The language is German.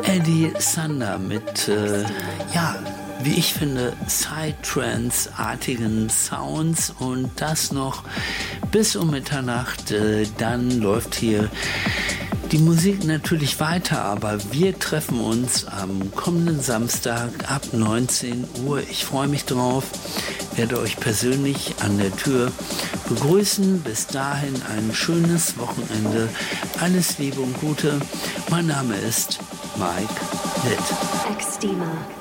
Eddie Sander mit, wie ich finde, Psytrance-artigen Sounds und das noch bis um Mitternacht. Dann läuft hier die Musik natürlich weiter, aber wir treffen uns am kommenden Samstag ab 19 Uhr. Ich freue mich drauf, werde euch persönlich an der Tür begrüßen. Bis dahin ein schönes Wochenende. Alles Liebe und Gute. Mein Name ist Mike Litt. Extima.